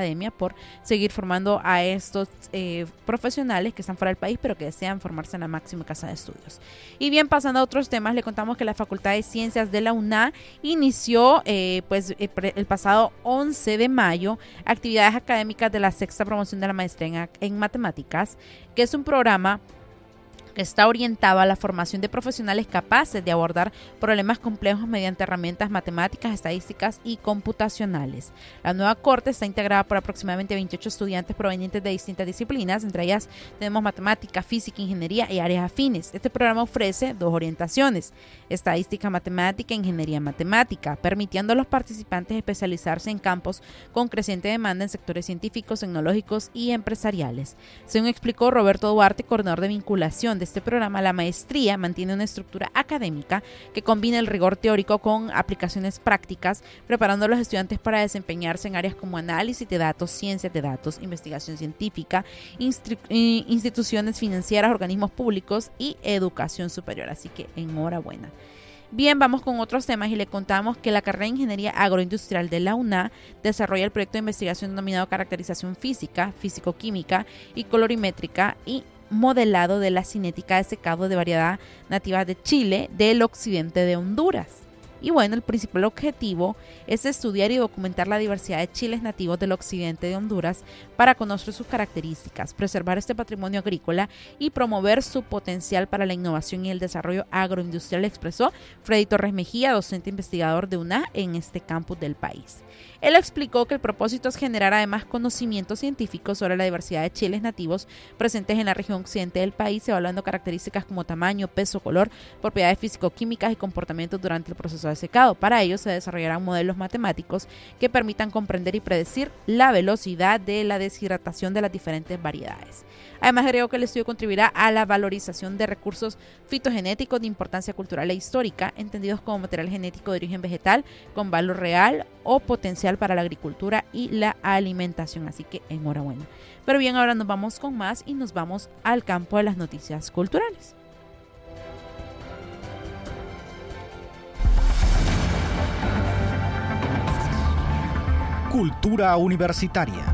academia por seguir formando a estos profesionales que están fuera del país, pero que desean formarse en la máxima casa de estudios. Y bien, pasando a otros temas, le contamos que la Facultad de Ciencias de la UNA inició el pasado 11 de mayo actividades académicas de la sexta promoción de la maestría en matemáticas, que es un programa que está orientado a la formación de profesionales capaces de abordar problemas complejos mediante herramientas matemáticas, estadísticas y computacionales. La nueva corte está integrada por aproximadamente 28 estudiantes provenientes de distintas disciplinas, entre ellas tenemos matemática, física, ingeniería y áreas afines. Este programa ofrece 2 orientaciones: estadística matemática e ingeniería matemática, permitiendo a los participantes especializarse en campos con creciente demanda en sectores científicos, tecnológicos y empresariales. Según explicó Roberto Duarte, coordinador de vinculación de este programa, la maestría mantiene una estructura académica que combina el rigor teórico con aplicaciones prácticas, preparando a los estudiantes para desempeñarse en áreas como análisis de datos, ciencias de datos, investigación científica, instituciones financieras, organismos públicos y educación superior. Así que enhorabuena. Bien, vamos con otros temas y le contamos que la carrera de Ingeniería Agroindustrial de la UNA desarrolla el proyecto de investigación denominado Caracterización Física, Físico-Química y Colorimétrica y modelado de la cinética de secado de variedad nativa de Chile del occidente de Honduras. Y bueno, el principal objetivo es estudiar y documentar la diversidad de chiles nativos del occidente de Honduras para conocer sus características, preservar este patrimonio agrícola y promover su potencial para la innovación y el desarrollo agroindustrial, expresó Freddy Torres Mejía, docente investigador de UNA en este campus del país. Él explicó que el propósito es generar además conocimientos científicos sobre la diversidad de chiles nativos presentes en la región occidente del país, evaluando características como tamaño, peso, color, propiedades físico-químicas y comportamientos durante el proceso de secado. Para ello se desarrollarán modelos matemáticos que permitan comprender y predecir la velocidad de la deshidratación de las diferentes variedades. Además, agregó que el estudio contribuirá a la valorización de recursos fitogenéticos de importancia cultural e histórica, entendidos como material genético de origen vegetal con valor real o potencial para la agricultura y la alimentación. Así que enhorabuena. Pero bien, ahora nos vamos con más y nos vamos al campo de las noticias culturales. Cultura universitaria.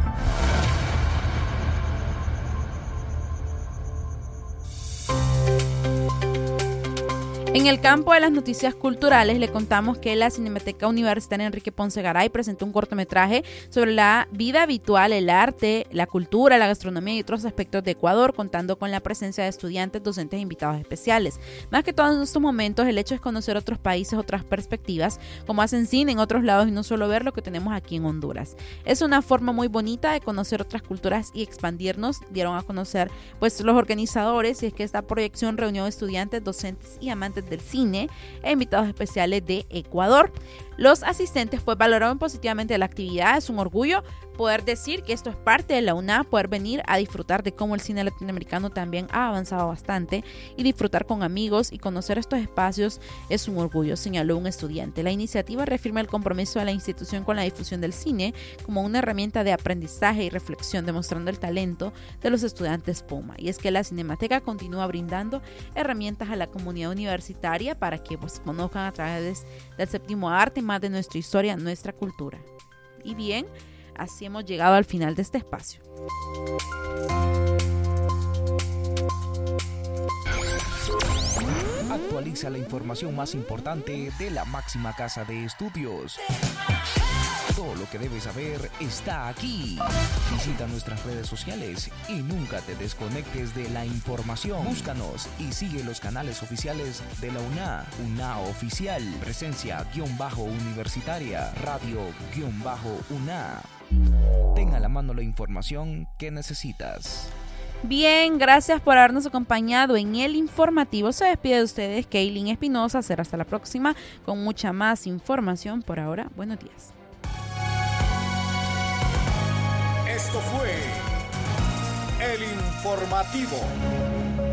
En el campo de las noticias culturales le contamos que la Cinemateca Universitaria Enrique Ponce Garay presentó un cortometraje sobre la vida habitual, el arte, la cultura, la gastronomía y otros aspectos de Ecuador, contando con la presencia de estudiantes, docentes e invitados especiales. Más que todo en estos momentos, el hecho es conocer otros países, otras perspectivas, como hacen cine en otros lados y no solo ver lo que tenemos aquí en Honduras. Es una forma muy bonita de conocer otras culturas y expandirnos, dieron a conocer pues los organizadores, y es que esta proyección reunió estudiantes, docentes y amantes del cine e invitados especiales de Ecuador. Los asistentes pues valoraron positivamente la actividad. Es un orgullo poder decir que esto es parte de la UNA, poder venir a disfrutar de cómo el cine latinoamericano también ha avanzado bastante y disfrutar con amigos y conocer estos espacios es un orgullo, señaló un estudiante. La iniciativa reafirma el compromiso de la institución con la difusión del cine como una herramienta de aprendizaje y reflexión, demostrando el talento de los estudiantes Puma. Y es que la Cinemateca continúa brindando herramientas a la comunidad universitaria para que pues conozcan a través del séptimo arte más de nuestra historia, nuestra cultura. Y bien, así hemos llegado al final de este espacio. Actualiza la información más importante de la máxima casa de estudios. Todo lo que debes saber está aquí. Visita nuestras redes sociales y nunca te desconectes de la información. Búscanos y sigue los canales oficiales de la UNA. UNA Oficial, Presencia-Universitaria, Radio-UNA. Ten a la mano la información que necesitas. Bien, gracias por habernos acompañado en el informativo. Se despide de ustedes Kaylin Espinosa. Será hasta la próxima con mucha más información. Por ahora, buenos días. Esto fue El Informativo.